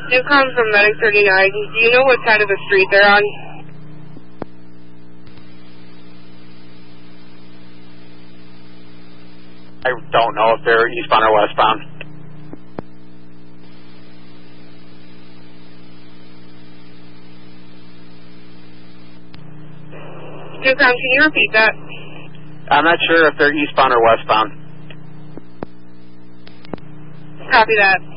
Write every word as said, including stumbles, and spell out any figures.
Newcom from Medic thirty-nine. Do you know what side of the street they're on? I don't know if they're eastbound or westbound. Newcom, can you repeat that? I'm not sure if they're eastbound or westbound. Copy that.